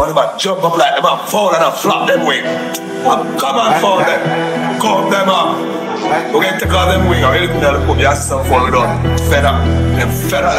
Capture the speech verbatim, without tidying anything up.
know, them a jump up like them a fall and a flop them wing. Come on, fall them. Come them up. We're going to take all them wing. I'm going to put me as some fall down. Fed up. Them fed up